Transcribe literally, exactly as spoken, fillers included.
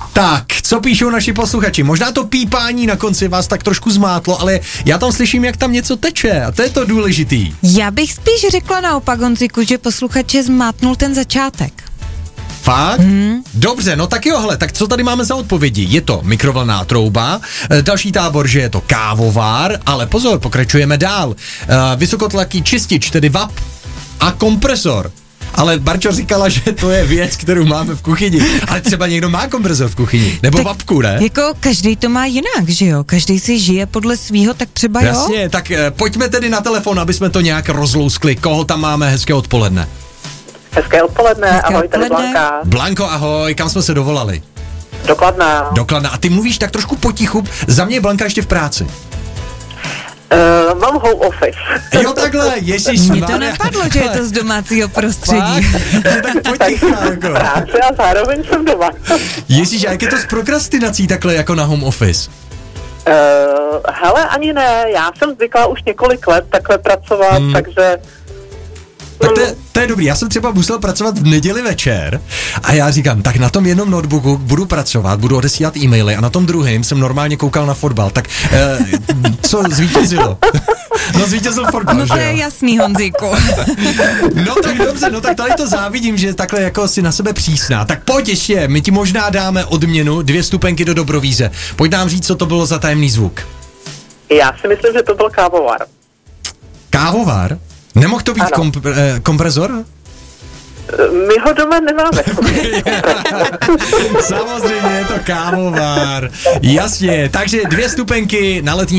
Tak, co píšou naši posluchači? Možná to pípání na konci vás tak trošku zmátlo, ale já tam slyším, jak tam něco teče a to je to důležitý. Já bych spíš řekla naopak, Honziku, že posluchače zmátnul ten začátek. Fakt? Hmm. Dobře, no tak jo, hele, tak co tady máme za odpovědi? Je to mikrovlnná trouba, další tábor, že je to kávovár, ale pozor, pokračujeme dál. Uh, vysokotlaký čistič, tedy vap a kompresor. Ale Barčo říkala, že to je věc, kterou máme v kuchyni. Ale třeba někdo má kompresor v kuchyni. Nebo tak vapku, ne? Jako každý to má jinak, že jo? Každý si žije podle svýho, tak třeba Jasně, jo? Jasně, tak eh, pojďme tedy na telefon, aby jsme to nějak rozlouskli. Koho tam máme? Hezké odpoledne. Hezké odpoledne, Hezké ahoj, odpoledne. tady Blanka. Blanko, ahoj, kam jsme se dovolali? Do Kladna. Do Kladna. A ty mluvíš tak trošku potichu. Za mě je Blanka ještě v práci. Uh, mám home office. Jo, takhle, ježiš. Mně to nepadlo, že je to z domácího prostředí. Fakt? Je tak potichá, jako. Práce a zároveň jsem doma. Ježiš, a jak je to s prokrastinací takhle jako na home office? Uh, hele, ani ne, já jsem zvyklá už několik let takhle pracovat, hmm. takže... Tak to je, to je dobrý, já jsem třeba musel pracovat v neděli večer a já říkám, tak na tom jednom notebooku budu pracovat, budu odesílat e-maily a na tom druhém jsem normálně koukal na fotbal, tak eh, co zvítězilo? No zvítězil fotbal, No to že je jo? jasný, Honziku. No tak dobře, no tak tady to závidím, že takhle jako si na sebe přísná. Tak pojď ještě, my ti možná dáme odměnu, dvě stupenky do Dobrovíze. Pojď nám říct, co to bylo za tajemný zvuk. Já si myslím, že to byl kávovar. Kávovar? Nemohl to být komp- eh, kompresor? My ho doma nemáme. Samozřejmě je to kávovar. Jasně, takže dvě stupenky na letní